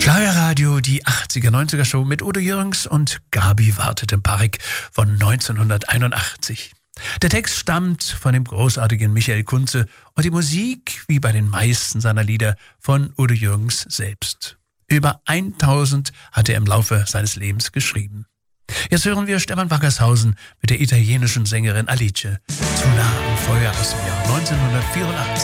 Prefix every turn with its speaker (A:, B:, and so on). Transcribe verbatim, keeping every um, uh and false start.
A: Schlagerradio, die achtziger, neunziger Show mit Udo Jürgens und Gabi wartet im Park von neunzehnhunderteinundachtzig. Der Text stammt von dem großartigen Michael Kunze und die Musik, wie bei den meisten seiner Lieder, von Udo Jürgens selbst. Über tausend hat er im Laufe seines Lebens geschrieben. Jetzt hören wir Stefan Wackershausen mit der italienischen Sängerin Alice, Zu nah am Feuer aus dem Jahr neunzehnhundertvierundachtzig.